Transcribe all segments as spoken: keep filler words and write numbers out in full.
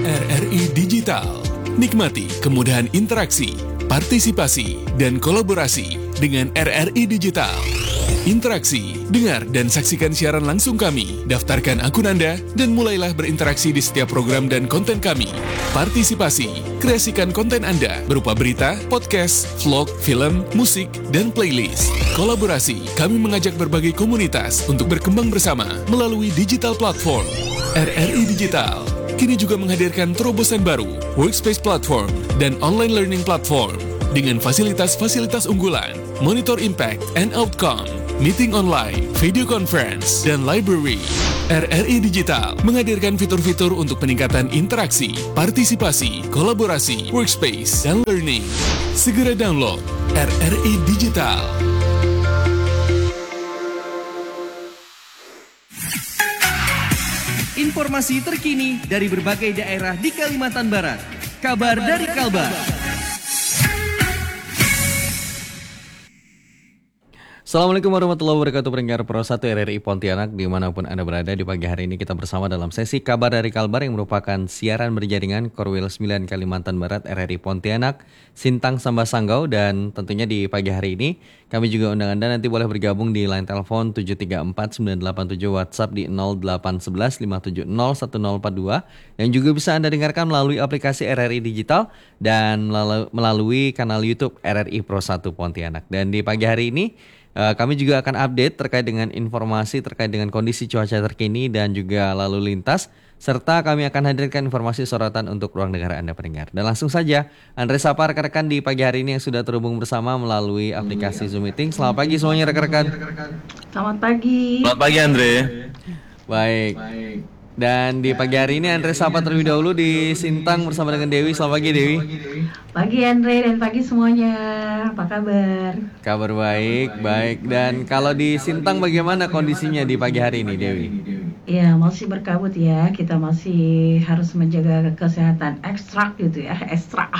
R R I Digital. Nikmati kemudahan interaksi, partisipasi, dan kolaborasi dengan R R I Digital. Interaksi, dengar dan saksikan siaran langsung kami, daftarkan akun Anda, dan mulailah berinteraksi di setiap program dan konten kami. Partisipasi, kreasikan konten Anda berupa berita, podcast, vlog, film, musik, dan playlist. Kolaborasi, kami mengajak berbagai komunitas untuk berkembang bersama melalui digital platform. R R I Digital kini juga menghadirkan terobosan baru, workspace platform, dan online learning platform dengan fasilitas-fasilitas unggulan, monitor impact and outcome, meeting online, video conference, dan library. R R I Digital menghadirkan fitur-fitur untuk peningkatan interaksi, partisipasi, kolaborasi, workspace, dan learning. Segera download R R I Digital. Informasi terkini dari berbagai daerah di Kalimantan Barat. Kabar dari Kalbar. Assalamualaikum warahmatullahi wabarakatuh, pendengar Pro satu R R I Pontianak dimanapun Anda berada. Di pagi hari ini kita bersama dalam sesi Kabar dari Kalbar yang merupakan siaran berjaringan Korwil sembilan Kalimantan Barat R R I Pontianak, Sintang Sambas Sanggau. Dan tentunya di pagi hari ini kami juga undang Anda nanti boleh bergabung di line telepon tujuh tiga empat sembilan delapan tujuh, WhatsApp di nol delapan satu satu lima tujuh nol satu nol empat dua, yang juga bisa Anda dengarkan melalui aplikasi R R I Digital dan melalui kanal YouTube R R I Pro satu Pontianak. Dan di pagi hari ini Uh, kami juga akan update terkait dengan informasi terkait dengan kondisi cuaca terkini dan juga lalu lintas, serta kami akan hadirkan informasi sorotan untuk ruang dengar Anda pendengar. Dan langsung saja Andre sapa rekan-rekan di pagi hari ini yang sudah terhubung bersama melalui aplikasi Zoom Meeting. Selamat pagi semuanya rekan-rekan. Selamat pagi. Selamat pagi Andre. Baik. Dan di pagi hari ini Andre sapa terlebih dahulu di Sintang bersama dengan Dewi. Selamat pagi Dewi. Pagi Andre dan pagi semuanya. Apa kabar? Kabar baik, baik. Dan kalau di Sintang bagaimana kondisinya di pagi hari ini Dewi? Ya masih berkabut ya. Kita masih harus menjaga kesehatan ekstra gitu ya, ekstra.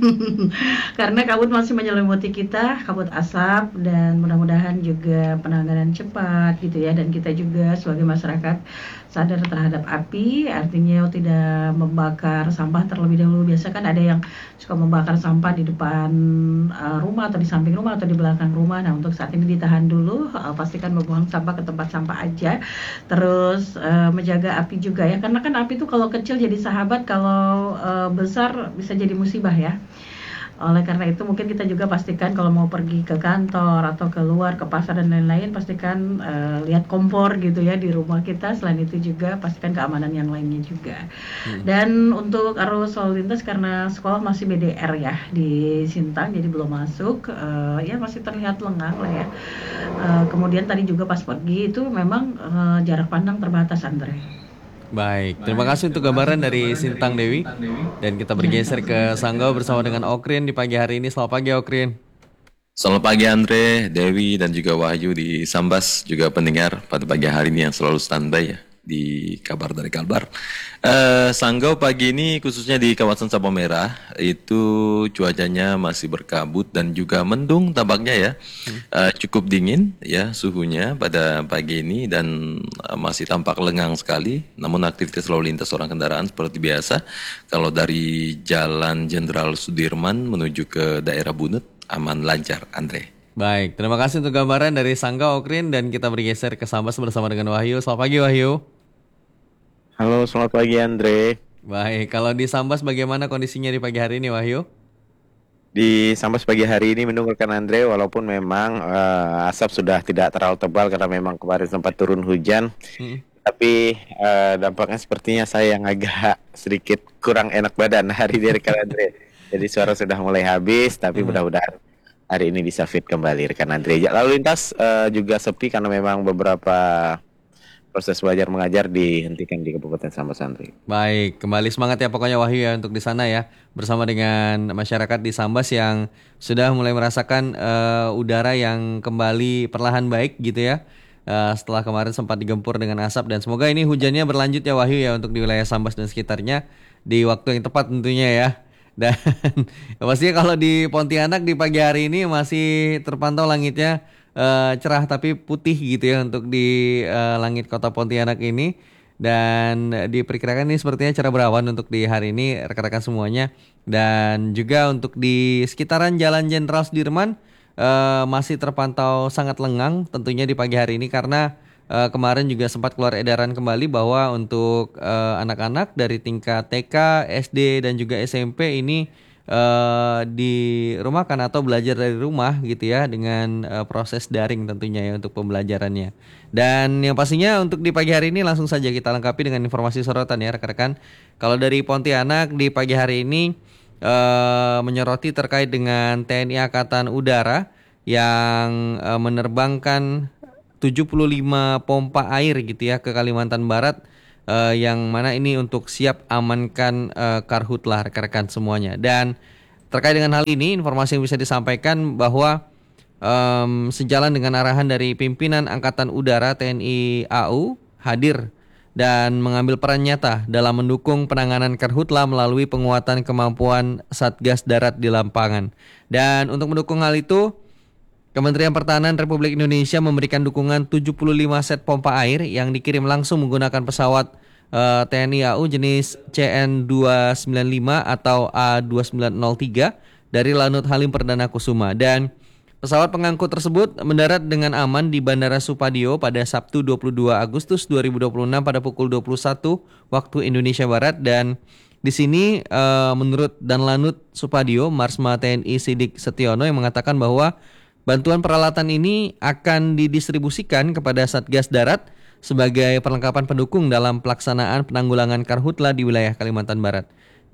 Karena kabut masih menyelimuti kita, kabut asap, dan mudah-mudahan juga penanganan cepat gitu ya. Dan kita juga sebagai masyarakat sadar terhadap api, artinya tidak membakar sampah terlebih dahulu. Biasa kan ada yang suka membakar sampah di depan uh, rumah atau di samping rumah atau di belakang rumah. Nah untuk saat ini ditahan dulu, uh, pastikan membuang sampah ke tempat sampah aja. Terus uh, menjaga api juga ya, karena kan api itu kalau kecil jadi sahabat, kalau uh, besar bisa jadi musibah ya. Oleh karena itu mungkin kita juga pastikan kalau mau pergi ke kantor atau keluar ke pasar dan lain-lain, pastikan uh, lihat kompor gitu ya di rumah kita. Selain itu juga pastikan keamanan yang lainnya juga. Hmm. Dan untuk arus lalu lintas karena sekolah masih B D R ya di Sintang, jadi belum masuk, uh, ya masih terlihat lengang lah ya. Uh, kemudian tadi juga pas pergi itu memang uh, jarak pandang terbatas Andre. Baik, terima kasih untuk gambaran dari Sintang Dewi. Dan kita bergeser ke Sanggau bersama dengan Okrin di pagi hari ini. Selamat pagi Okrin. Selamat pagi Andre, Dewi, dan juga Wahyu di Sambas, juga pendengar pada pagi hari ini yang selalu standby ya di Kabar dari Kalbar. Uh, Sanggau pagi ini khususnya di kawasan Sabang Merah itu cuacanya masih berkabut dan juga mendung tampaknya ya. Uh, cukup dingin ya suhunya pada pagi ini dan uh, masih tampak lengang sekali. Namun aktivitas lalu lintas orang kendaraan seperti biasa. Kalau dari Jalan Jenderal Sudirman menuju ke daerah Bunut aman lancar, Andre. Baik, terima kasih untuk gambaran dari Sanggau Okrin, dan kita bergeser ke Sambas bersama dengan Wahyu. Selamat pagi Wahyu. Halo, selamat pagi Andre. Baik, kalau di Sambas bagaimana kondisinya di pagi hari ini Wahyu? Di Sambas pagi hari ini menurunkan Andre, walaupun memang uh, asap sudah tidak terlalu tebal karena memang kemarin sempat turun hujan. Hmm. Tapi uh, dampaknya sepertinya saya yang agak sedikit kurang enak badan hari ini rekan Andre. Jadi suara sudah mulai habis, tapi hmm. mudah-mudahan hari ini bisa fit kembali rekan Andre. Lalu lintas uh, juga sepi karena memang beberapa proses belajar mengajar dihentikan di Kabupaten Sambas Andre. Baik, kembali semangat ya pokoknya Wahyu ya untuk di sana ya, bersama dengan masyarakat di Sambas yang sudah mulai merasakan uh, udara yang kembali perlahan baik gitu ya. Uh, setelah kemarin sempat digempur dengan asap, dan semoga ini hujannya berlanjut ya Wahyu ya untuk di wilayah Sambas dan sekitarnya di waktu yang tepat tentunya ya. Dan pastinya kalau di Pontianak di pagi hari ini masih terpantau langitnya uh, cerah tapi putih gitu ya untuk di uh, langit kota Pontianak ini. Dan diperkirakan ini sepertinya cerah berawan untuk di hari ini rekan-rekan semuanya. Dan juga untuk di sekitaran Jalan Jenderal Sudirman uh, masih terpantau sangat lengang tentunya di pagi hari ini, karena uh, kemarin juga sempat keluar edaran kembali bahwa untuk uh, anak-anak dari tingkat T K, S D dan juga S M P ini uh, dirumahkan atau belajar dari rumah gitu ya, dengan uh, proses daring tentunya ya untuk pembelajarannya. Dan yang pastinya untuk di pagi hari ini langsung saja kita lengkapi dengan informasi sorotan ya rekan-rekan. Kalau dari Pontianak di pagi hari ini uh, menyoroti terkait dengan T N I Angkatan Udara yang uh, menerbangkan tujuh puluh lima pompa air gitu ya ke Kalimantan Barat, uh, yang mana ini untuk siap amankan uh, karhutlah rekan-rekan semuanya. Dan terkait dengan hal ini informasi yang bisa disampaikan bahwa Um, sejalan dengan arahan dari pimpinan Angkatan Udara T N I A U hadir dan mengambil peran nyata dalam mendukung penanganan karhutla melalui penguatan kemampuan Satgas Darat di lapangan. Dan untuk mendukung hal itu, Kementerian Pertahanan Republik Indonesia memberikan dukungan tujuh puluh lima set pompa air yang dikirim langsung menggunakan pesawat uh, T N I A U jenis C N dua sembilan lima atau A dua sembilan nol tiga dari Lanut Halim Perdana Kusuma. Dan pesawat pengangkut tersebut mendarat dengan aman di Bandara Supadio pada Sabtu dua puluh dua Agustus dua ribu dua puluh enam pada pukul dua puluh satu waktu Indonesia Barat. Dan di sini uh, menurut Danlanut Supadio, Marsma T N I Sidik Setiono yang mengatakan bahwa bantuan peralatan ini akan didistribusikan kepada Satgas Darat sebagai perlengkapan pendukung dalam pelaksanaan penanggulangan karhutla di wilayah Kalimantan Barat.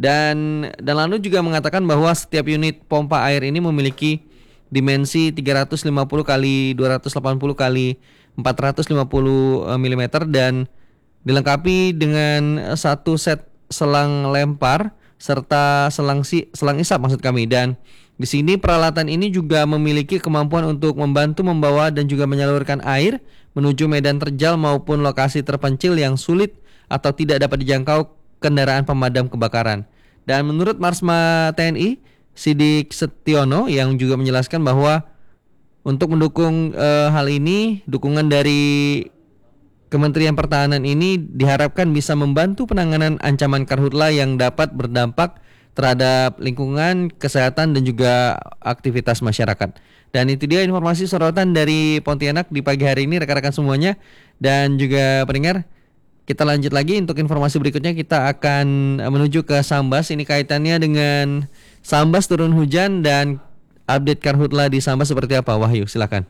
Dan Danlanut juga mengatakan bahwa setiap unit pompa air ini memiliki dimensi tiga ratus lima puluh kali dua ratus delapan puluh kali empat ratus lima puluh milimeter dan dilengkapi dengan satu set selang lempar serta selang si, selang isap maksud kami. Dan di sini peralatan ini juga memiliki kemampuan untuk membantu membawa dan juga menyalurkan air menuju medan terjal maupun lokasi terpencil yang sulit atau tidak dapat dijangkau kendaraan pemadam kebakaran. Dan menurut Marsma T N I Sidik Setiono yang juga menjelaskan bahwa untuk mendukung e, hal ini, dukungan dari Kementerian Pertahanan ini diharapkan bisa membantu penanganan ancaman karhutla yang dapat berdampak terhadap lingkungan, kesehatan dan juga aktivitas masyarakat. Dan itu dia informasi sorotan dari Pontianak di pagi hari ini rekan-rekan semuanya. Dan juga pendengar, kita lanjut lagi untuk informasi berikutnya. Kita akan menuju ke Sambas. Ini kaitannya dengan Sambas turun hujan dan update karhutla di Sambas seperti apa, Wahyu? Silakan.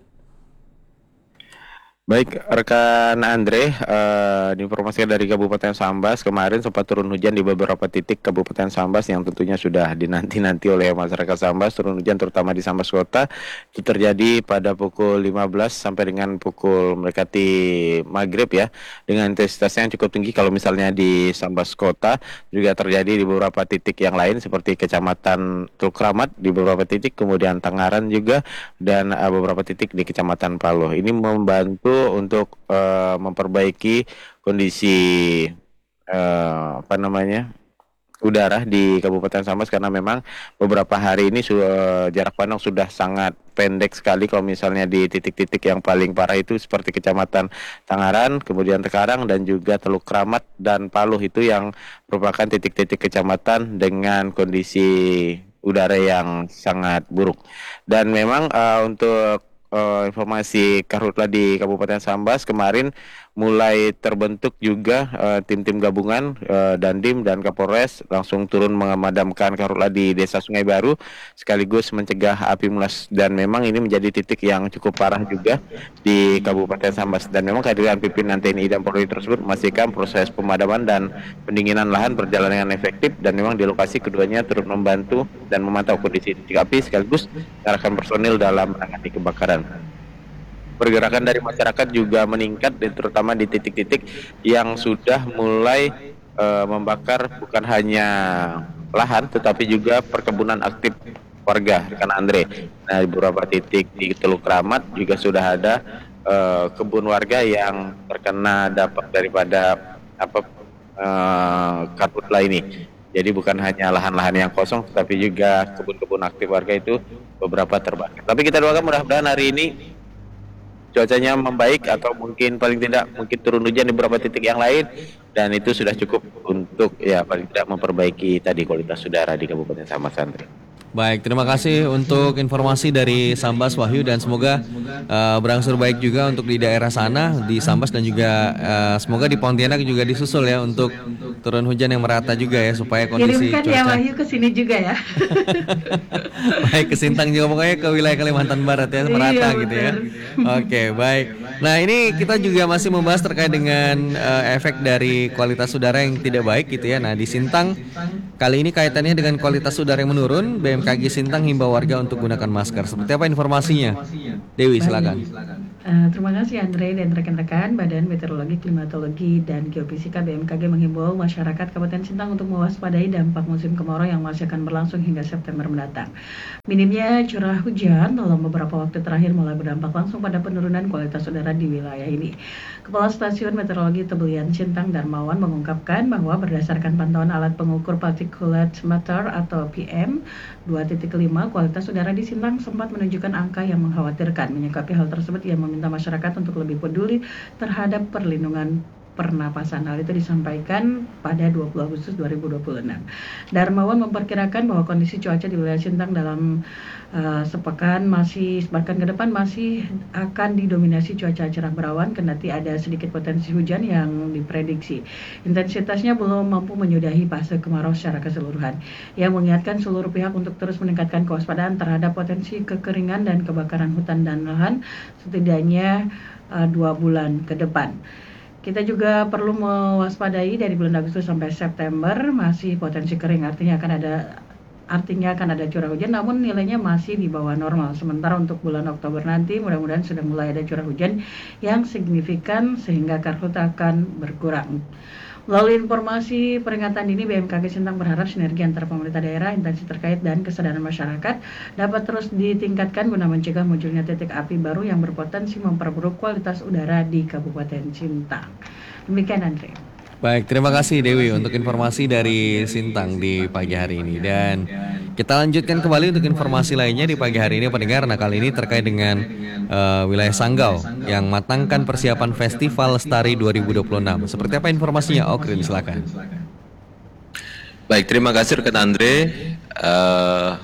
Baik, rekan Andre, uh, diinformasikan dari Kabupaten Sambas, kemarin sempat turun hujan di beberapa titik Kabupaten Sambas yang tentunya sudah dinanti-nanti oleh masyarakat Sambas. Turun hujan terutama di Sambas Kota, itu terjadi pada pukul lima belas sampai dengan pukul mendekati maghrib ya, dengan intensitasnya yang cukup tinggi. Kalau misalnya di Sambas Kota, juga terjadi di beberapa titik yang lain seperti Kecamatan Teluk Kramat di beberapa titik, kemudian Tangaran juga, dan uh, beberapa titik di Kecamatan Paloh. Ini membantu untuk uh, memperbaiki kondisi uh, apa namanya udara di Kabupaten Sambas, karena memang beberapa hari ini uh, jarak pandang sudah sangat pendek sekali. Kalau misalnya di titik-titik yang paling parah itu seperti Kecamatan Tangaran, kemudian Tekarang dan juga Teluk Kramat dan Paloh, itu yang merupakan titik-titik kecamatan dengan kondisi udara yang sangat buruk. Dan memang uh, untuk Uh, informasi karhutla di Kabupaten Sambas kemarin mulai terbentuk juga uh, tim-tim gabungan uh, Dandim dan Kapolres langsung turun memadamkan karhutla di Desa Sungai Baru sekaligus mencegah api meluas. Dan memang ini menjadi titik yang cukup parah juga di Kabupaten Sambas. Dan memang kehadiran pimpinan T N I dan Polri tersebut memastikan proses pemadaman dan pendinginan lahan berjalan dengan efektif. Dan memang di lokasi keduanya turut membantu dan memantau kondisi titik api sekaligus mengarahkan personil dalam menangani kebakaran. Pergerakan dari masyarakat juga meningkat, terutama di titik-titik yang sudah mulai uh, membakar bukan hanya lahan tetapi juga perkebunan aktif warga, rekan Andre. Nah, di beberapa titik di Teluk Kramat juga sudah ada uh, kebun warga yang terkena dampak daripada apa uh, karhutla ini. Jadi bukan hanya lahan-lahan yang kosong tetapi juga kebun-kebun aktif warga itu beberapa terbakar. Tapi kita doakan mudah-mudahan hari ini cuacanya membaik atau mungkin paling tidak mungkin turun hujan di beberapa titik yang lain, dan itu sudah cukup untuk ya paling tidak memperbaiki tadi kualitas udara di Kabupaten Sambas, Andre. Baik, terima kasih untuk informasi dari Sambas, Wahyu, dan semoga uh, berangsur baik juga untuk di daerah sana di Sambas, dan juga uh, semoga di Pontianak juga disusul ya untuk turun hujan yang merata juga ya supaya kondisi Kirimkan cuaca. ya Wahyu ke sini juga ya. Baik, ke Sintang juga, pokoknya ke wilayah Kalimantan Barat ya merata Iya, gitu ya. betul. Oke, baik. Nah, ini kita juga masih membahas terkait dengan uh, efek dari kualitas udara yang tidak baik gitu ya. Nah, di Sintang kali ini kaitannya dengan kualitas udara yang menurun. B M K G Sintang himbau warga untuk gunakan masker. Seperti apa informasinya? Dewi, silakan. Uh, terima kasih Andre dan rekan-rekan. Badan Meteorologi, Klimatologi, dan Geofisika B M K G menghimbau masyarakat Kabupaten Sintang untuk mewaspadai dampak musim kemarau yang masih akan berlangsung hingga September mendatang. Minimnya curah hujan dalam beberapa waktu terakhir mulai berdampak langsung pada penurunan kualitas udara di wilayah ini. Kepala Stasiun Meteorologi Tebelian Sintang Darmawan mengungkapkan bahwa berdasarkan pantauan alat pengukur particulate matter atau P M dua titik lima, kualitas udara di Sintang sempat menunjukkan angka yang mengkhawatirkan. Menyikapi hal tersebut, ia meminta masyarakat untuk lebih peduli terhadap perlindungan pernapasan. Hal itu disampaikan pada dua puluh Agustus dua ribu dua puluh enam. Darmawan memperkirakan bahwa kondisi cuaca di wilayah Sintang dalam uh, sepekan masih sepekan ke depan masih akan didominasi cuaca cerah berawan, kendati ada sedikit potensi hujan yang diprediksi. Intensitasnya belum mampu menyudahi fase kemarau secara keseluruhan. Ia mengingatkan seluruh pihak untuk terus meningkatkan kewaspadaan terhadap potensi kekeringan dan kebakaran hutan dan lahan setidaknya uh, dua bulan ke depan. Kita juga perlu mewaspadai dari bulan Agustus sampai September masih potensi kering, artinya akan ada artinya akan ada curah hujan, namun nilainya masih di bawah normal. Sementara untuk bulan Oktober nanti mudah-mudahan sudah mulai ada curah hujan yang signifikan sehingga karhutla akan berkurang. Melalui informasi peringatan dini, B M K G Sintang berharap sinergi antara pemerintah daerah, instansi terkait, dan kesadaran masyarakat dapat terus ditingkatkan guna mencegah munculnya titik api baru yang berpotensi memperburuk kualitas udara di Kabupaten Sintang. Demikian Andre. Baik, terima kasih Dewi untuk informasi dari Sintang di pagi hari ini. Dan kita lanjutkan kembali untuk informasi lainnya di pagi hari ini, pendengar. Nah, kali ini terkait dengan uh, wilayah Sanggau yang matangkan persiapan Festival Lestari dua ribu dua puluh enam. Seperti apa informasinya? Okrin, silakan. Baik, terima kasih rekan Andre. Uh,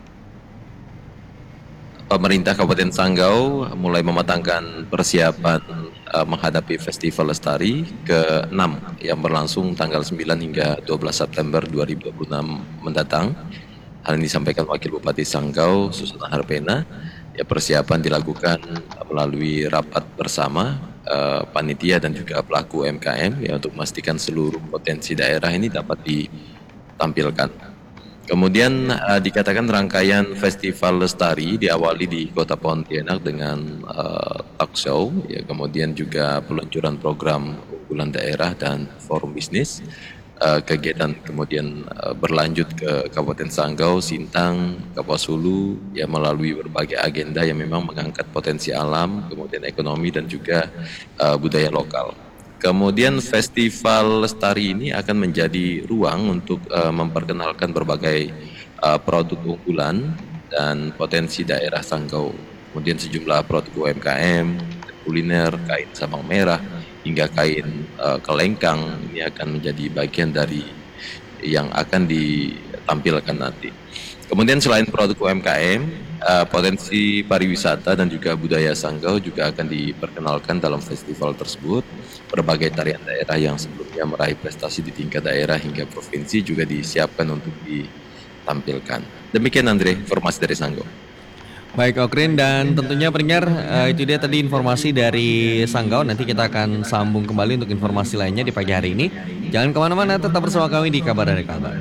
pemerintah Kabupaten Sanggau mulai mematangkan persiapan uh, menghadapi Festival Lestari ke enam yang berlangsung tanggal sembilan hingga dua belas September dua ribu dua puluh enam mendatang. Hal ini disampaikan Wakil Bupati Sanggau, Susana Harpena. Ya, persiapan dilakukan melalui rapat bersama uh, panitia dan juga pelaku U M K M ya untuk memastikan seluruh potensi daerah ini dapat ditampilkan. Kemudian uh, dikatakan rangkaian Festival Lestari diawali di Kota Pontianak dengan uh, talk show, ya, kemudian juga peluncuran program unggulan daerah dan forum bisnis. Uh, kegiatan kemudian uh, berlanjut ke Kabupaten Sanggau, Sintang, Kapuas Hulu, ya melalui berbagai agenda yang memang mengangkat potensi alam, kemudian ekonomi dan juga uh, budaya lokal. Kemudian Festival Lestari ini akan menjadi ruang untuk uh, memperkenalkan berbagai uh, produk unggulan dan potensi daerah Sanggau. Kemudian sejumlah produk U M K M, kuliner, kain sabang merah, hingga kain uh, kelengkang ini akan menjadi bagian dari yang akan ditampilkan nanti. Kemudian selain produk U M K M, uh, potensi pariwisata dan juga budaya Sanggau juga akan diperkenalkan dalam festival tersebut. Berbagai tarian daerah yang sebelumnya meraih prestasi di tingkat daerah hingga provinsi juga disiapkan untuk ditampilkan. Demikian Andre, informasi dari Sanggau. Baik Okrin, dan tentunya pendengar uh, itu dia tadi informasi dari Sanggau. Nanti kita akan sambung kembali untuk informasi lainnya di pagi hari ini. Jangan kemana-mana, tetap bersama kami di Kabar dari Kalbar.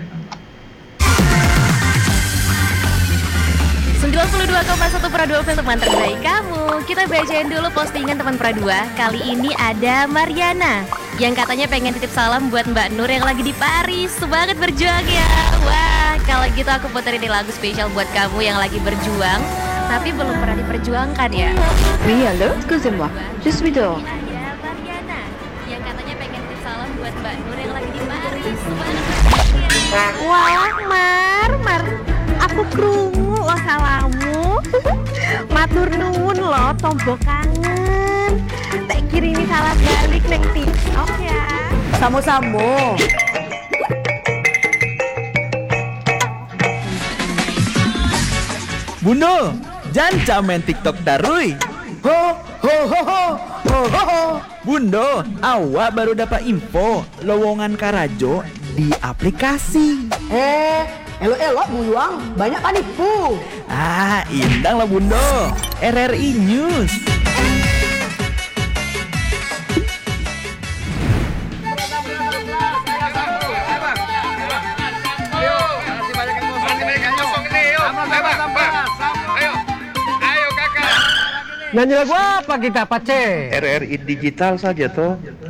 sembilan puluh dua koma satu Pradua F M, teman terbaik kamu. Kita bacain dulu postingan teman Pradua. Kali ini ada Mariana yang katanya pengen titip salam buat Mbak Nur yang lagi di Paris. Semangat berjuang ya. Wah, kalau gitu aku puterin lagu spesial buat kamu yang lagi berjuang tapi belum pernah diperjuangkan ya. Oui, allô, excusez-moi, je suis dehors. Ada Mariana yang katanya pengen titip salam buat Mbak Nur yang lagi di Paris. Semangat berjuang ya. Wah, Mar, Mar, aku krungu lo salamu. Matur nuwun lo, tombo kangen. Tak kirimi salah balik neng TikTok ya. Samo-samo. Bundo, jangan main TikTok darui. Ho ho ho ho ho ho ho. Bundo, awak baru dapat info lowongan Karajo di aplikasi. Eh, elok-elok buyuang, banyak panipu. Ah, indang lah Bundo. R R I News. Nyanyi lagu apa kita, Pace? R R I digital saja toh.